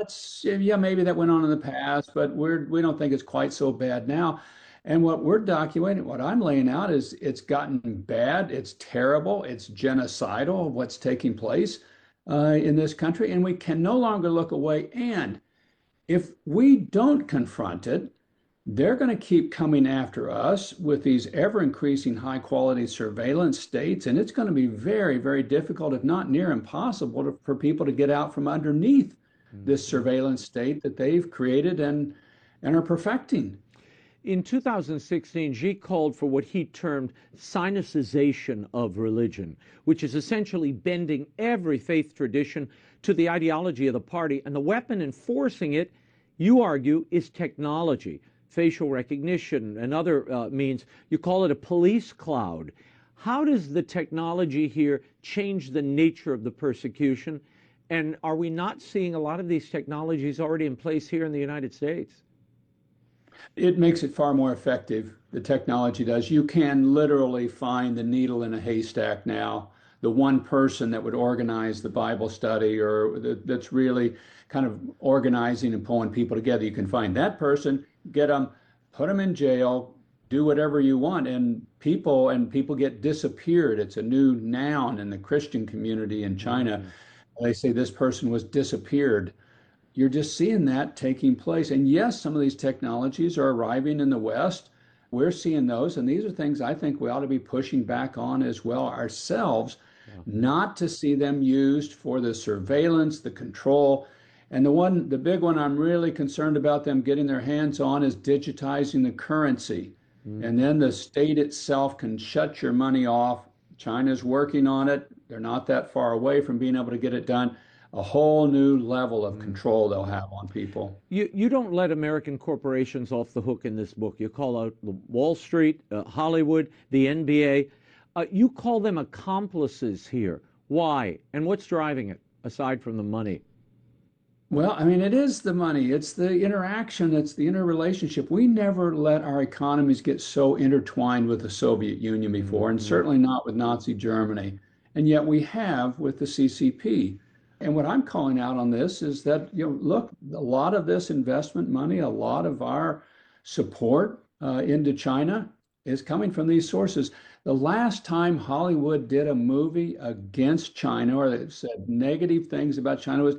that's, yeah, maybe that went on in the past, but we don't think it's quite so bad now. And what we're documenting, what I'm laying out is it's gotten bad, it's terrible, it's genocidal, what's taking place in this country, and we can no longer look away. And if we don't confront it, they're going to keep coming after us with these ever increasing high quality surveillance states. And it's going to be very, very difficult, if not near impossible, for people to get out from underneath this Mhm. surveillance state that they've created and are perfecting. In 2016, Xi called for what he termed sinicization of religion, which is essentially bending every faith tradition to the ideology of the party. And the weapon enforcing it, you argue, is technology, facial recognition, and other means. You call it a police cloud. How does the technology here change the nature of the persecution? And are we not seeing a lot of these technologies already in place here in the United States? It makes it far more effective. The technology does. You can literally find the needle in a haystack now. The one person that would organize the Bible study or that's really kind of organizing and pulling people together. You can find that person, get them, put them in jail, do whatever you want, and people get disappeared. It's a new noun in the Christian community in China. Mm. They say this person was disappeared. You're just seeing that taking place. And yes, some of these technologies are arriving in the West. We're seeing those. And these are things I think we ought to be pushing back on as well ourselves, Yeah. not to see them used for the surveillance, the control. And the big one I'm really concerned about them getting their hands on is digitizing the currency. And Mhm. then the state itself can shut your money off. China's working on it. They're not that far away from being able to get it done. A whole new level of Mhm. control they'll have on people. You don't let American corporations off the hook in this book. You call out Wall Street, Hollywood, the NBA. You call them accomplices here. Why? And what's driving it, aside from the money? Well, I mean, it is the money, it's the interaction, it's the interrelationship. We never let our economies get so intertwined with the Soviet Union before, and Hmm. certainly not with Nazi Germany. And yet we have with the CCP. And what I'm calling out on this is that, look, a lot of this investment money, a lot of our support into China is coming from these sources. The last time Hollywood did a movie against China or that said negative things about China was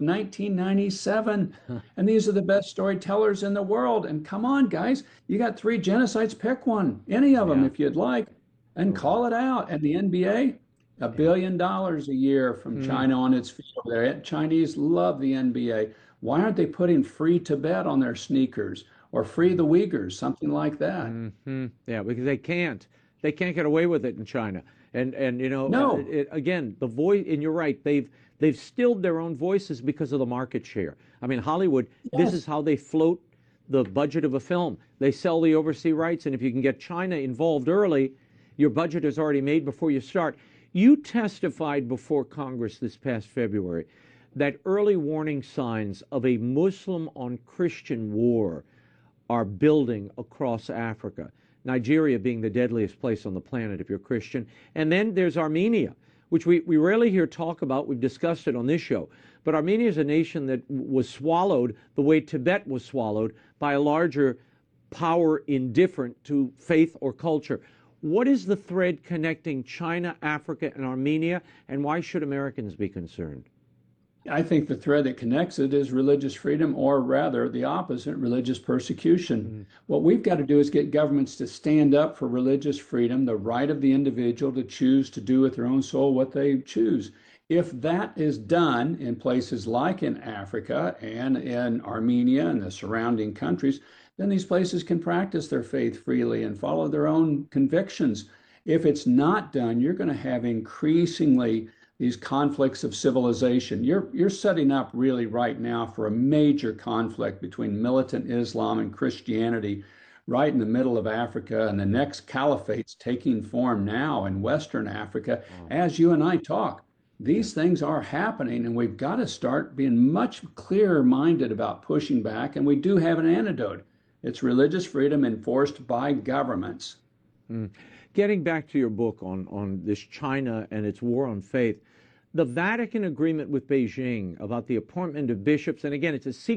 1997. And these are the best storytellers in the world. And come on, guys, you got three genocides, pick one, any of them Yeah. if you'd like, and Oh, call it out. And the NBA, a yeah. billion dollars a year from Hmm. China on its field there. Chinese love the NBA. Why aren't they putting free Tibet on their sneakers or free the Uyghurs, something like that? Hmm. Yeah, because they can't. They can't get away with it in China. And No. again, the voice. And you're right. They've stilled their own voices because of the market share. I mean, Hollywood. This is Yes. how they float the budget of a film. They sell the overseas rights, and if you can get China involved early, your budget is already made before you start. You testified before Congress this past February that early warning signs of a Muslim on Christian war are building across Africa. Nigeria being the deadliest place on the planet if you're Christian. And then there's Armenia, which we rarely hear talk about. We've discussed it on this show. But Armenia is a nation that was swallowed the way Tibet was swallowed by a larger power indifferent to faith or culture. What is the thread connecting China, Africa, and Armenia, and why should Americans be concerned? I think the thread that connects it is religious freedom, or rather the opposite, religious persecution. Mm. What we've got to do is get governments to stand up for religious freedom, the right of the individual to choose to do with their own soul what they choose. If that is done in places like in Africa and in Armenia and the surrounding countries, then these places can practice their faith freely and follow their own convictions. If it's not done, you're going to have increasingly these conflicts of civilization. You're setting up really right now for a major conflict between militant Islam and Christianity right in the middle of Africa, and the next caliphate's taking form now in Western Africa Wow. as you and I talk. Yeah. These things are happening, and we've got to start being much clearer minded about pushing back. And we do have an antidote. It's religious freedom enforced by governments. Mm. Getting back to your book on this China and its war on faith, the Vatican agreement with Beijing about the appointment of bishops, and again, it's a secret.